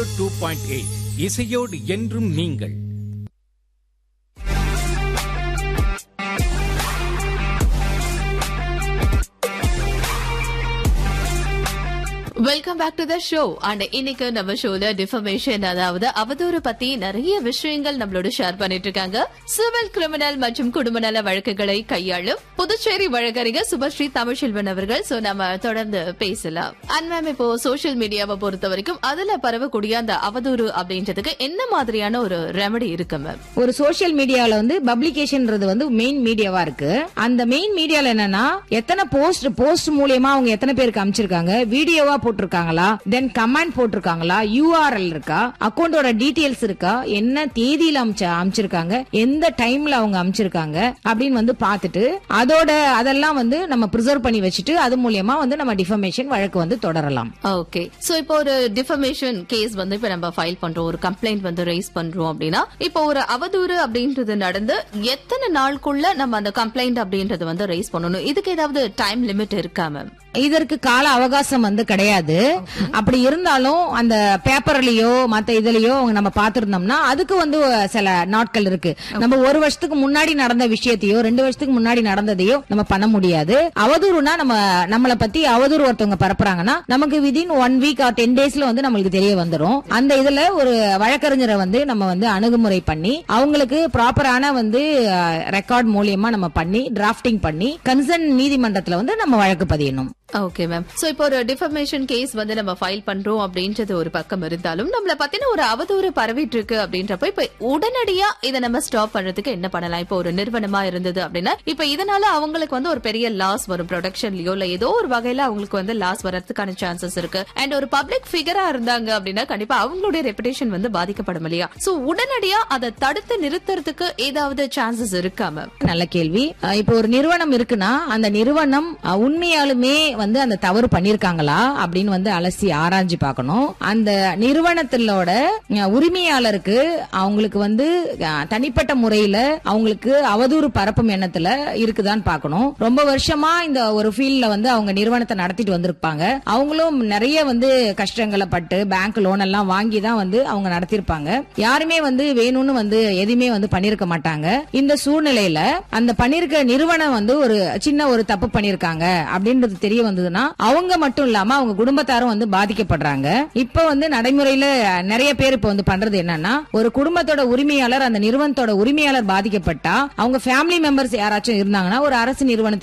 102.8 இசையோடு என்றும் நீங்கள். Welcome back to the show. And இன்னைக்கு நம்ம ஷோல டிஃபமேஷன், அதாவது அவதூறு பத்தி நிறைய விஷயங்கள் நம்மளோட ஷேர் பண்ணிட்டு இருக்காங்க. சிவில், கிரிமினல் மற்றும் குடும்ப நல வழக்குகளை கையாளும் புதுச்சேரி வழக்கறிஞர் சுபஸ்ரீ தமிழ்செல்வன் அவர்கள். சோ நம்ம தொடர்ந்து பேசலாம். அண்ட் மேம், இப்போ சோசியல் மீடியாவை பொறுத்த வரைக்கும் அதுல பரவக்கூடிய அந்த அவதூறு அப்படின்றதுக்கு என்ன மாதிரியான ஒரு ரெமெடி இருக்கு மேம்? ஒரு சோசியல் மீடியால பப்ளிகேஷன்ன்றது மெயின் மீடியாவா இருக்கு. அந்த மெயின் மீடியால என்னன்னா, எத்தனை போஸ்ட் மூலியமா அவங்க எத்தனை பேருக்கு அமைச்சிருக்காங்க, வீடியோவா போட்டிருக்காங்களா, தென் கமெண்ட் போட்டிருக்காங்களா, URL இருக்கா, அக்கௌண்டோட டீடைல்ஸ் இருக்கா, என்ன தேதியில அமைச்சிருக்காங்க, எந்த டைம்ல அவங்க அமைச்சிருக்காங்க அப்படின்னு பார்த்துட்டு அதெல்லாம் நம்ம பிரிசர்வ் பண்ணி வச்சுட்டு அது மூலியமா நம்ம டிஃபமேஷன் வழக்கு தொடரலாம். ஓகே. சோ இப்போ ஒரு டிஃபமேஷன் கேஸ் இப்ப நம்ம ஃபைல் பண்றோம், ஒரு கம்ப்ளைண்ட் ரைஸ் பண்றோம் அப்படின்னா, இப்போ ஒரு அவதூறு அப்படின்றது நடந்து எத்தனை நாளுக்குள்ள நம்ம அந்த கம்ப்ளைண்ட் அப்படின்றது ரைஸ் பண்ணணும்? இதுக்கு ஏதாவது டைம் லிமிட் இருக்கா மேம்? இதற்கு கால அவகாசம் கிடையாது. அப்படி இருந்தாலும் அந்த பேப்பர்லயோ மத்த இதுலயோ நம்ம பாத்துருந்தோம்னா அதுக்கு சில நாட்கள் இருக்கு. நம்ம ஒரு வருஷத்துக்கு முன்னாடி நடந்த விஷயத்தையோ 2 வருஷத்துக்கு முன்னாடி நடந்ததையோ நம்ம பண்ண முடியாது. அவதூறுனா நம்மளை பத்தி அவதூறு ஒருத்தவங்க பரப்புறாங்கன்னா நமக்கு விதின் 1 வீக் ஆர் 10 டேஸ்ல நம்மளுக்கு தெரிய வந்துரும். அந்த இதுல ஒரு வழக்கறிஞரை நம்ம அணுகுமுறை பண்ணி அவங்களுக்கு ப்ராப்பரான ரெக்கார்ட் மூலியமா நம்ம பண்ணி டிராஃப்டிங் பண்ணி கன்சர்ன் நீதிமன்றத்துல நம்ம வழக்கு பதியணும். Okay ma'am. சோ இப்போ ஒரு டிஃபமேஷன் கேஸ் நம்ம ஃபைல் பண்றோம் அப்படின்றது ஒரு பக்கம் இருந்தாலும், நம்மள பத்தின ஒரு அவதூறு பரவிட்டு இருக்கு அப்படின்றப்ப இப்ப உடனடியா இதை நம்ம ஸ்டாப் பண்றதுக்கு என்ன பண்ணலாம்? இப்போ ஒரு நிறுவனமா இருந்தது அப்படின்னா, இப்ப இதனால அவங்களுக்கு ஒரு பெரிய லாஸ் வரும், ப்ரொடக்ஷன்லயோ இல்ல ஏதோ ஒரு வகையில அவங்களுக்கு லாஸ் வரதுக்கான சான்சஸ் இருக்கு. அண்ட் ஒரு பப்ளிக் ஃபிகரா இருந்தாங்க அப்படின்னா கண்டிப்பா அவங்களுடைய ரெப்புடேஷன் பாதிக்கப்படும் இல்லையா? சோ உடனடியா அதை தடுத்து நிறுத்துறதுக்கு ஏதாவது சான்சஸ் இருக்கா மேம்? நல்ல கேள்வி. இப்போ ஒரு நிறுவனம் இருக்குன்னா அந்த நிறுவனம் உண்மையாலுமே அந்த தவறு பண்ணிருக்காங்களா அப்படின்னு அலசி ஆராய்ச்சி பார்க்கணும். அந்த நிறுவனத்திலோட உரிமையாளருக்கு அவங்களுக்கு தனிப்பட்ட முறையில அவங்களுக்கு அவதூறு பரப்பும் எண்ணத்துல இருக்குதான்னு பார்க்கணும். ரொம்ப வருஷமா இந்த ஒரு ஃபீல்ட்ல அவங்க நிறுவனத்தை நடத்திட்டு வந்திருப்பாங்க. அவங்களும் நிறைய கஷ்டங்களை பட்டு பேங்க் லோன் எல்லாம் வாங்கி தான் அவங்க நடத்திருப்பாங்க. யாருமே வேணும்னு எதுவுமே பண்ணிருக்க மாட்டாங்க. இந்த சூழ்நிலையில அந்த பண்ணிருக்க நிறுவனம் ஒரு சின்ன ஒரு தப்பு பண்ணிருக்காங்க அப்படின்றது தெரிய வந்ததுன்னா அவங்க மட்டும் இல்லாம அவங்க குடும்பத்தாரும் பாதிக்கப்படுறாங்க. இப்ப நடைமுறையில நிறைய பேர் இப்ப பண்றது என்னன்னா, ஒரு குடும்பத்தோட உரிமையாளர் அந்த நிறுவனத்தோட உரிமையாளர் பாதிக்கப்பட்டா அவங்க ஃபேமிலி மெம்பர்ஸ் யாராச்சும் இருந்தாங்கன்னா ஒரு அரசு நிறுவனத்தை